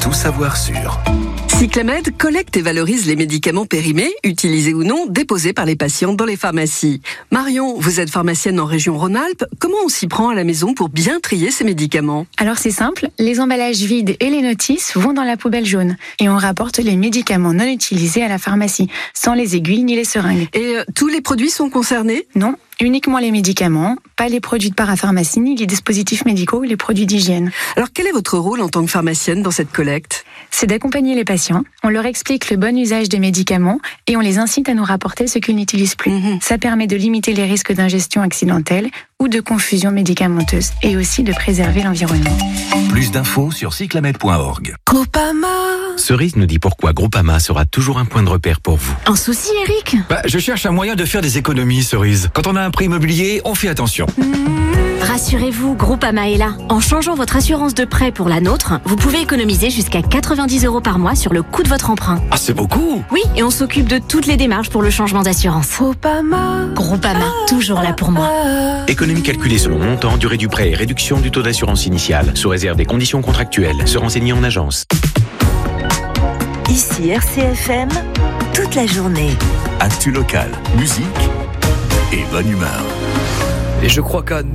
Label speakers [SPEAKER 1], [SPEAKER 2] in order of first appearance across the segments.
[SPEAKER 1] tout savoir sur.
[SPEAKER 2] Cyclamed collecte et valorise les médicaments périmés, utilisés ou non, déposés par les patients dans les pharmacies. Marion, vous êtes pharmacienne en région Rhône-Alpes. Comment on s'y prend à la maison pour bien trier ces médicaments ?
[SPEAKER 3] Alors c'est simple, les emballages vides et les notices vont dans la poubelle jaune. Et on rapporte les médicaments non utilisés à la pharmacie, sans les aiguilles ni les seringues.
[SPEAKER 2] Et tous les produits sont concernés ?
[SPEAKER 3] Non, uniquement les médicaments, pas les produits de parapharmacie, ni les dispositifs médicaux ou les produits d'hygiène.
[SPEAKER 2] Alors quel est votre rôle en tant que pharmacienne dans cette collecte ?
[SPEAKER 3] C'est d'accompagner les patients, on leur explique le bon usage des médicaments et on les incite à nous rapporter ce qu'ils n'utilisent plus. Ça permet de limiter les risques d'ingestion accidentelle ou de confusion médicamenteuse et aussi de préserver l'environnement.
[SPEAKER 1] Plus d'infos sur cyclamed.org.
[SPEAKER 4] Groupama.
[SPEAKER 5] Cerise nous dit pourquoi Groupama sera toujours un point de repère pour vous.
[SPEAKER 4] Un souci, Eric ?
[SPEAKER 5] Je cherche un moyen de faire des économies, Cerise. Quand on a un prêt immobilier, on fait attention.
[SPEAKER 4] Rassurez-vous, Groupama est là. En changeant votre assurance de prêt pour la nôtre, vous pouvez économiser jusqu'à 90 € par mois sur le coût de votre emprunt.
[SPEAKER 5] Ah, c'est beaucoup!
[SPEAKER 4] Oui, et on s'occupe de toutes les démarches pour le changement d'assurance. Groupama, toujours là pour moi.
[SPEAKER 5] Économie calculée selon montant, durée du prêt et réduction du taux d'assurance initiale, sous réserve des conditions contractuelles. Se renseigner en agence.
[SPEAKER 6] Ici RCFM, toute la journée.
[SPEAKER 1] Actu local, musique et bonne humeur.
[SPEAKER 7] Et je crois qu'à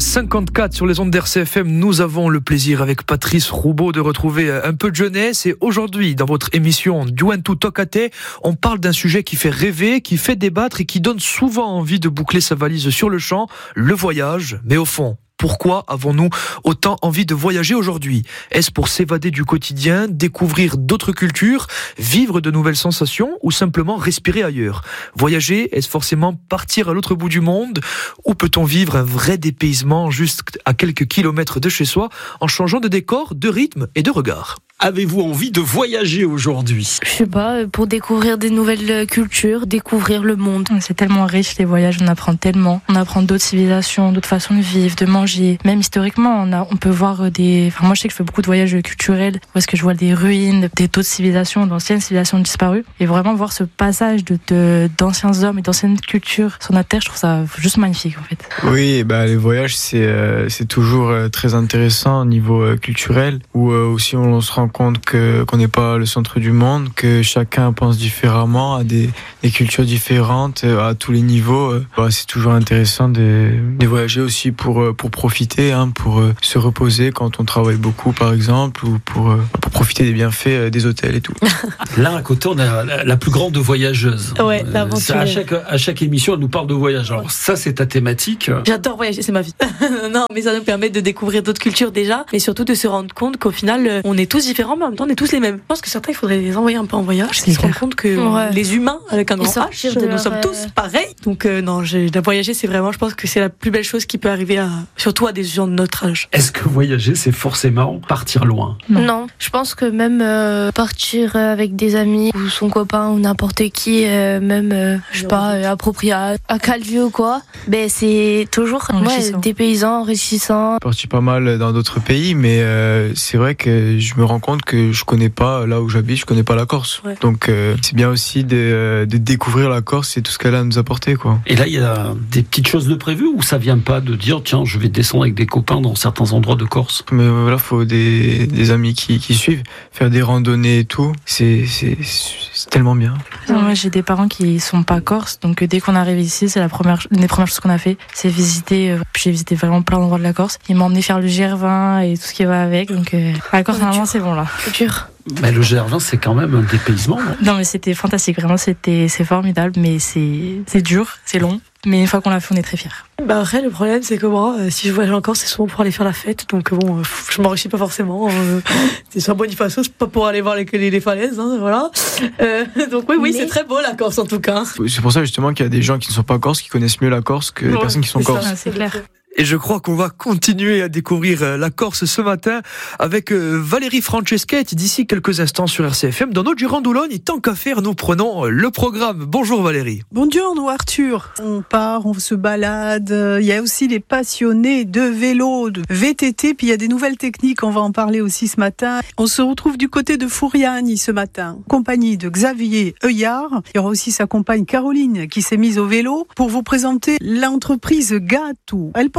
[SPEAKER 7] 9h54 sur les ondes d'RCFM, nous avons le plaisir avec Patrice Roubaud de retrouver un peu de jeunesse. Et aujourd'hui, dans votre émission Juventud Tocate, on parle d'un sujet qui fait rêver, qui fait débattre et qui donne souvent envie de boucler sa valise sur le champ, le voyage. Mais au fond, pourquoi avons-nous autant envie de voyager aujourd'hui ? Est-ce pour s'évader du quotidien, découvrir d'autres cultures, vivre de nouvelles sensations ou simplement respirer ailleurs ? Voyager, est-ce forcément partir à l'autre bout du monde ? Ou peut-on vivre un vrai dépaysement juste à quelques kilomètres de chez soi en changeant de décor, de rythme et de regard ?
[SPEAKER 8] Avez-vous envie de voyager aujourd'hui ?
[SPEAKER 9] Je sais pas, pour découvrir des nouvelles cultures, découvrir le monde.
[SPEAKER 10] C'est tellement riche les voyages, on apprend tellement. On apprend d'autres civilisations, d'autres façons de vivre, de manger. Même historiquement, on peut voir des... Enfin, moi je sais que je fais beaucoup de voyages culturels, où est-ce que je vois des ruines, d'autres civilisations, d'anciennes civilisations disparues. Et vraiment voir ce passage d'anciens hommes et d'anciennes cultures sur notre terre, je trouve ça juste magnifique en fait.
[SPEAKER 11] Oui, les voyages c'est toujours très intéressant au niveau culturel, où aussi on se rend compte qu'on n'est pas le centre du monde, que chacun pense différemment, a des cultures différentes à tous les niveaux. C'est toujours intéressant de voyager aussi pour profiter, pour se reposer quand on travaille beaucoup par exemple, ou pour profiter des bienfaits des hôtels et tout.
[SPEAKER 8] Là à côté on a la plus grande voyageuse.
[SPEAKER 9] Ouais, l'aventure.
[SPEAKER 8] À chaque émission elle nous parle de voyage. Alors ça c'est ta thématique.
[SPEAKER 9] J'adore voyager, c'est ma vie. Non, mais ça nous permet de découvrir d'autres cultures déjà, et surtout de se rendre compte qu'au final on est tous différents, mais en même temps on est tous les mêmes. Je pense que certains il faudrait les envoyer un peu en voyage, qu'ils se rendent compte que les humains avec un grand H, nous sommes tous pareils. Donc non, voyager c'est vraiment, je pense que c'est la plus belle chose qui peut arriver surtout à des gens de notre âge.
[SPEAKER 8] Est-ce que voyager c'est forcément partir loin ?
[SPEAKER 9] Non, je pense que même partir avec des amis ou son copain ou n'importe qui, même je sais pas, approprié à Calvi ou quoi, c'est toujours dépaysant, enrichissant.
[SPEAKER 11] Je suis parti pas mal dans d'autres pays, mais c'est vrai que je me rends compte que je connais pas, là où j'habite, je connais pas la Corse. Ouais. Donc c'est bien aussi de découvrir la Corse et tout ce qu'elle a à nous apporter, quoi.
[SPEAKER 8] Et là il y a des petites choses de prévues, ou ça vient pas de dire tiens je vais descendre avec des copains dans certains endroits de Corse?
[SPEAKER 11] Mais voilà, faut des amis qui suivent, faire des randonnées et tout, c'est tellement bien.
[SPEAKER 10] Moi j'ai des parents qui sont pas corses, donc dès qu'on arrive ici, c'est une des premières choses qu'on a fait, c'est visiter. J'ai visité vraiment plein d'endroits de la Corse. Ils m'ont emmené faire le Gervin et tout ce qui va avec, donc la Corse normalement c'est bon là.
[SPEAKER 9] C'est dur.
[SPEAKER 8] Mais le Gervin, c'est quand même un dépaysement.
[SPEAKER 10] Non, mais c'était fantastique, vraiment, c'est formidable, mais c'est dur, c'est long. Mais une fois qu'on l'a fait, on est très fiers.
[SPEAKER 9] Après, le problème, c'est que moi, si je voyage encore, c'est souvent pour aller faire la fête. Donc bon, je m'enrichis pas forcément. C'est sur Bonifacio, c'est pas pour aller voir les falaises, voilà. Donc oui, c'est très beau la Corse en tout cas.
[SPEAKER 11] C'est pour ça justement qu'il y a des gens qui ne sont pas corses, qui connaissent mieux la Corse que les personnes qui sont corses.
[SPEAKER 10] C'est clair.
[SPEAKER 7] Et je crois qu'on va continuer à découvrir la Corse ce matin avec Valérie Franceschetti d'ici quelques instants sur RCFM. Dans notre Gironde-Boulogne, et tant qu'à faire, nous prenons le programme. Bonjour Valérie.
[SPEAKER 12] Bonjour Arthur. On part, on se balade. Il y a aussi les passionnés de vélo, de VTT, puis il y a des nouvelles techniques, on va en parler aussi ce matin. On se retrouve du côté de Fouriani ce matin, en compagnie de Xavier Heuillard. Il y aura aussi sa compagne Caroline qui s'est mise au vélo pour vous présenter l'entreprise Gatou. Elle porte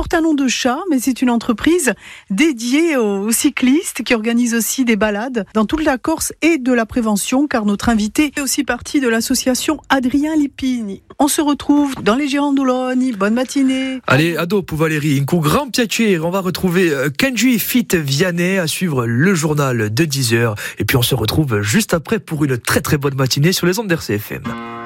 [SPEAKER 12] porte un nom de chat, mais c'est une entreprise dédiée aux cyclistes qui organise aussi des balades dans toute la Corse et de la prévention, car notre invité est aussi partie de l'association Adrien Lipini. On se retrouve dans les Girandoloni. Bonne matinée.
[SPEAKER 7] Allez, a dopo Valérie, un coup grand piacere. On va retrouver Kenji Fit Vianney à suivre le journal de 10h. Et puis on se retrouve juste après pour une très très bonne matinée sur les ondes d'RCFM.